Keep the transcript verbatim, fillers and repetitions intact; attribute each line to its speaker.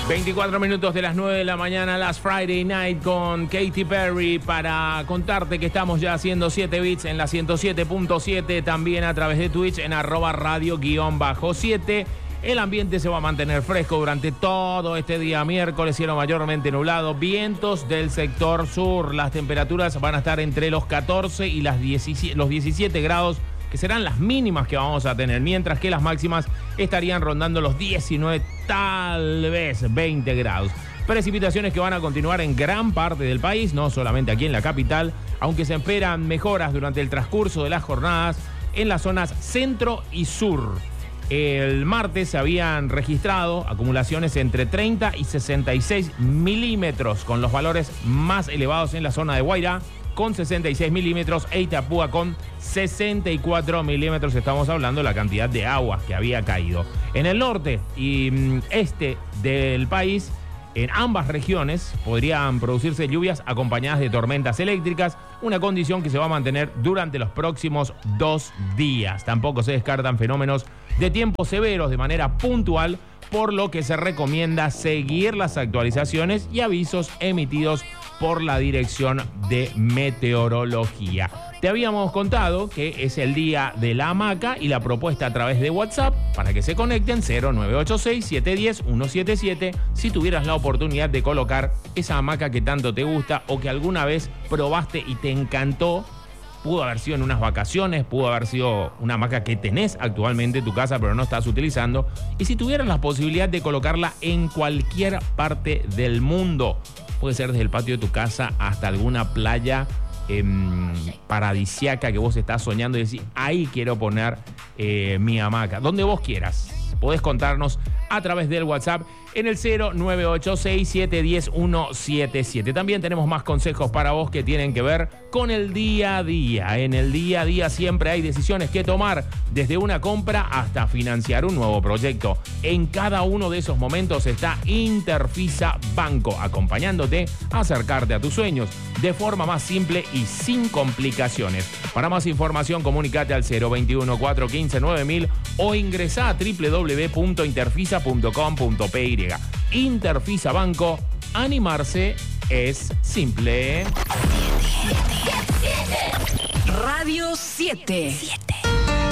Speaker 1: veinticuatro minutos de las nueve de la mañana, Last Friday Night con Katy Perry, para contarte que estamos ya haciendo siete bits en la ciento siete punto siete, también a través de Twitch en arroba radio guión bajo siete. El ambiente se va a mantener fresco durante todo este día miércoles, cielo mayormente nublado, vientos del sector sur. Las temperaturas van a estar entre los catorce y las diecisiete, los diecisiete grados, que serán las mínimas que vamos a tener, mientras que las máximas estarían rondando los diecinueve, tal vez veinte grados. Precipitaciones que van a continuar en gran parte del país, no solamente aquí en la capital, aunque se esperan mejoras durante el transcurso de las jornadas en las zonas centro y sur. El martes se habían registrado acumulaciones entre treinta y sesenta y seis milímetros, con los valores más elevados en la zona de Guairá, con sesenta y seis milímetros, e Itapúa con sesenta y cuatro milímetros. Estamos hablando de la cantidad de agua que había caído. En el norte y mm, este del país, en ambas regiones, podrían producirse lluvias acompañadas de tormentas eléctricas, una condición que se va a mantener durante los próximos dos días. Tampoco se descartan fenómenos de tiempo severos de manera puntual, por lo que se recomienda seguir las actualizaciones y avisos emitidos por la Dirección de Meteorología. Te habíamos contado que es el día de la hamaca y la propuesta a través de WhatsApp para que se conecten cero nueve ocho seis, siete uno cero, uno siete siete si tuvieras la oportunidad de colocar esa hamaca que tanto te gusta o que alguna vez probaste y te encantó. Pudo haber sido en unas vacaciones, pudo haber sido una hamaca que tenés actualmente en tu casa pero no estás utilizando. Y si tuvieras la posibilidad de colocarla en cualquier parte del mundo, puede ser desde el patio de tu casa hasta alguna playa eh, paradisiaca que vos estás soñando y decís, ahí quiero poner eh, mi hamaca, donde vos quieras. Podés contarnos a través del WhatsApp en el cero nueve ocho seis, siete uno cero, uno siete siete. También tenemos más consejos para vos que tienen que ver con el día a día. En el día a día siempre hay decisiones que tomar, desde una compra hasta financiar un nuevo proyecto. En cada uno de esos momentos está Interfisa Banco, acompañándote a acercarte a tus sueños de forma más simple y sin complicaciones. Para más información, comunicate al cero veintiuno, cuatrocientos quince, nueve mil o ingresá a doble u doble u doble u punto interfisa punto com punto pe y. Interfisa Banco, animarse es simple.
Speaker 2: Radio siete.